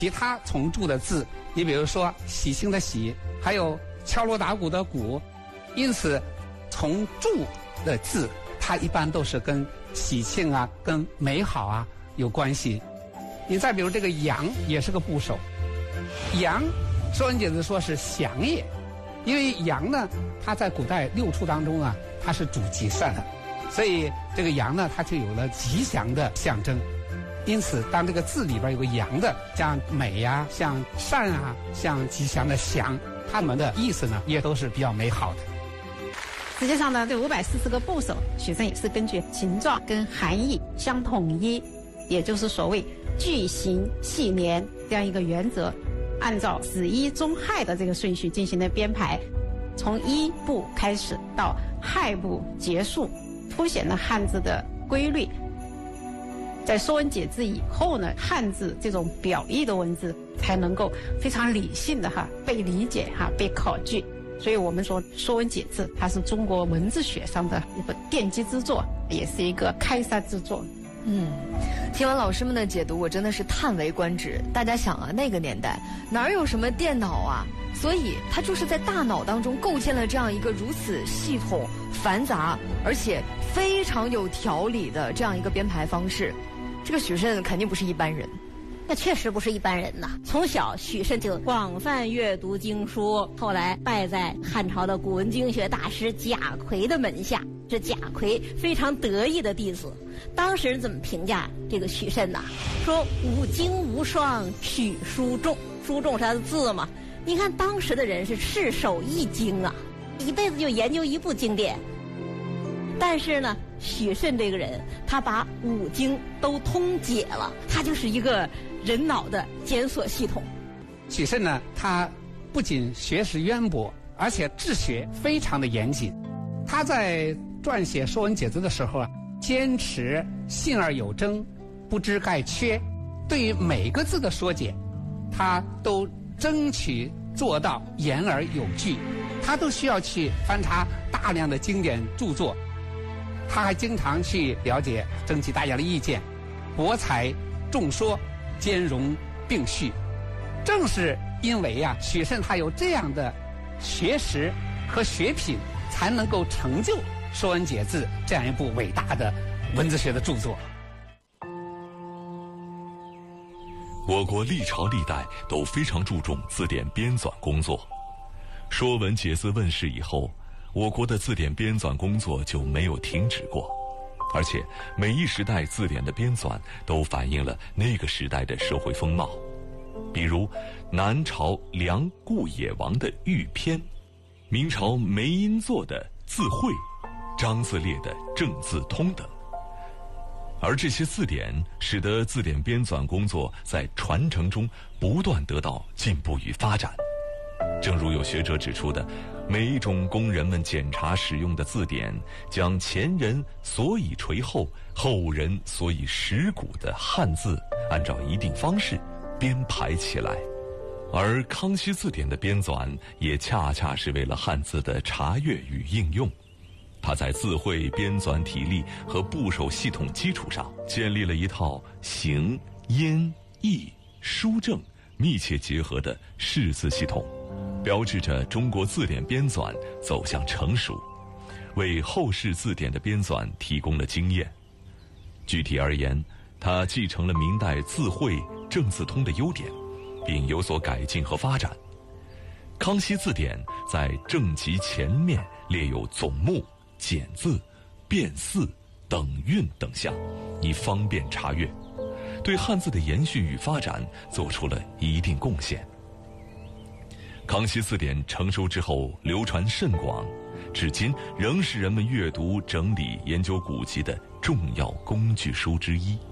其他重注的字，你比如说喜庆的喜，还有敲锣打鼓的鼓，因此重注的字它一般都是跟喜庆啊、跟美好啊有关系。你再比如这个羊也是个部首，羊说文解字说是祥也，因为羊呢它在古代六畜当中啊它是主吉善的，所以这个羊呢它就有了吉祥的象征。因此当这个字里边有个羊的，像美呀、像善啊、像吉祥的祥，它们的意思呢也都是比较美好的。 实际上呢，这540个部首，许慎也是根据形状跟含义相统一，也就是所谓句形系连这样一个原则，按照子一中亥的这个顺序进行的编排，从一部开始到亥部结束，凸显了汉字的规律。在说文解字以后呢，汉字这种表意的文字才能够非常理性的被理解被考据。所以我们说说文解字它是中国文字学上的一本奠基之作，也是一个开山之作。 听完老师们的解读，我真的是叹为观止。大家想啊，那个年代哪有什么电脑啊，所以他就是在大脑当中构建了这样一个如此系统、繁杂而且非常有条理的这样一个编排方式。这个许慎肯定不是一般人。 那确实不是一般人呐！从小许慎就广泛阅读经书，后来拜在汉朝的古文经学大师贾逵的门下，是贾逵非常得意的弟子。当时人怎么评价这个许慎呢？说五经无双，许书重。书重是他的字嘛？你看当时的人是赤手一经啊，一辈子就研究一部经典。但是呢，许慎这个人，他把五经都通解了，他就是一个人脑的检索系统。 许慎呢，他不仅学识渊博，而且治学非常的严谨。他在撰写《说文解字》的时候啊，坚持信而有征，不知盖缺。对于每个字的说解，他都争取做到言而有据，他都需要去翻查大量的经典著作。他还经常去了解、征集大家的意见，博采众说，兼容并蓄。正是因为许慎他有这样的学识和学品，才能够成就《说文解字》这样一部伟大的文字学的著作。 我国历朝历代都非常注重字典编纂工作，《说文解字》问世以后，我国的字典编纂工作就没有停止过，而且每一时代字典的编纂都反映了那个时代的社会风貌。比如南朝梁顾野王的《玉篇》，明朝梅因作的《字会》，张自烈的《正字通》等。而这些字典使得字典编纂工作在传承中不断得到进步与发展。正如有学者指出的，每一种供人们检查使用的字典，将前人所以垂后，后人所以蚀骨的汉字，按照一定方式编排起来。而康熙字典的编纂也恰恰是为了汉字的查阅与应用。他在字汇编纂体例和部首系统基础上，建立了一套形、音、义、书正密切结合的识字系统，标志着中国字典编纂走向成熟，为后世字典的编纂提供了经验。具体而言，它继承了明代字会、正字通的优点，并有所改进和发展。康熙字典在正极前面列有总目、简字、变字、等韵等项，以方便查阅，对汉字的延续与发展做出了一定贡献。康熙字典成熟之后流传甚广，至今仍是人们阅读、整理、研究古籍的重要工具书之一。